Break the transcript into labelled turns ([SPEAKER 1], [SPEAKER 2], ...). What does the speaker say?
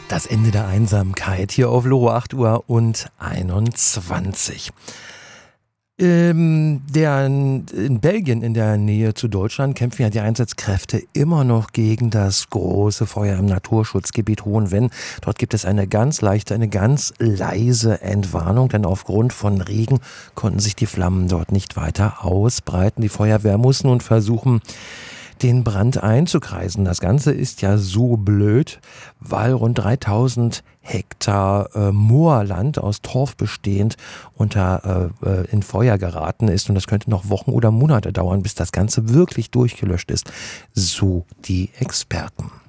[SPEAKER 1] Das Ende der Einsamkeit hier auf Loro 8:21 Uhr. In Belgien in der Nähe zu Deutschland kämpfen ja die Einsatzkräfte immer noch gegen das große Feuer im Naturschutzgebiet Hohenvenn. Dort gibt es eine ganz leichte, eine ganz leise Entwarnung, denn aufgrund von Regen konnten sich die Flammen dort nicht weiter ausbreiten. Die Feuerwehr muss nun versuchen, den Brand einzukreisen. Das Ganze ist ja so blöd, weil rund 3000 Hektar Moorland aus Torf bestehend in Feuer geraten ist und das könnte noch Wochen oder Monate dauern, bis das Ganze wirklich durchgelöscht ist, so die Experten.